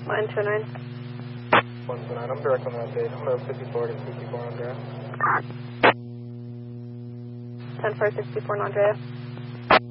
129. 129, I'm direct on that date. I'm going to 54 to 64 Andrea. 10-4, 64 Andrea.